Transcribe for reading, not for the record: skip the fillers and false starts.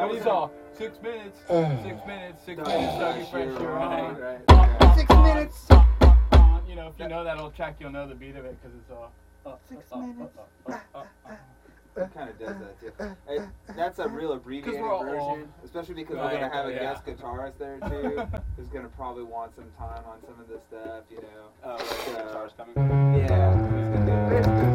When he's all 6 minutes, 6 minutes, 6 minutes, Dougie Fresh, you're on. Right. 6 minutes. You know, if you know that old track, you'll know the beat of it because it's all. 6 minutes. It kind of does that too. That's a real abbreviated version, especially because we're going to have a guest guitarist there too, who's going to probably want some time on some of this stuff, you know. Guitar's coming. Yeah, who's going to do it.